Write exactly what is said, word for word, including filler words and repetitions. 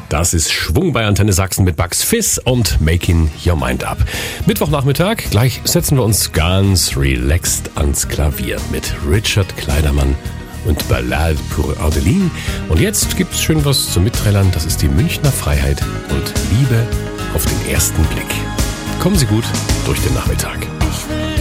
Das ist Schwung bei Antenne Sachsen mit Bugs Fizz und Making Your Mind Up. Mittwochnachmittag, gleich setzen wir uns ganz relaxed ans Klavier mit Richard Kleidermann und Ballade pour Adeline. Und jetzt gibt's schön was zum Mitträllern. Das ist die Münchner Freiheit und Liebe auf den ersten Blick. Kommen Sie gut durch den Nachmittag. Ich will